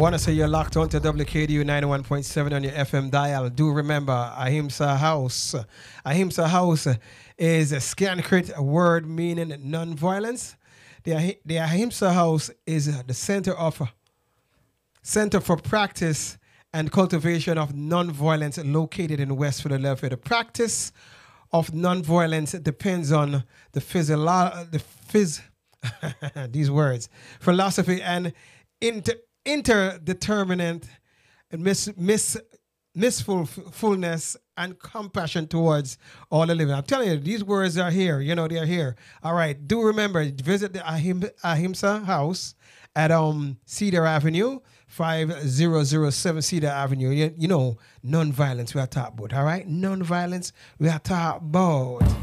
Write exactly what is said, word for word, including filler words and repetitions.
Want to say you're locked on to W K D U ninety-one point seven on your F M dial. Do remember, Ahimsa House. Ahimsa House is a Sanskrit word meaning non-violence. The, Ahi- the Ahimsa House is the center of Center for Practice and Cultivation of Non-Violence located in West Philadelphia. The practice of non-violence depends on the physio- the phys these words, philosophy and inter interdeterminate mis mis misfulness and compassion towards all the living. I'm telling you, these words are here. You know, they're here. All right. Do remember, visit the Ahim, Ahimsa House at um Cedar Avenue, five thousand seven Cedar Avenue. You, you know, non-violence we are talking about. All right? Non-violence we are talking about.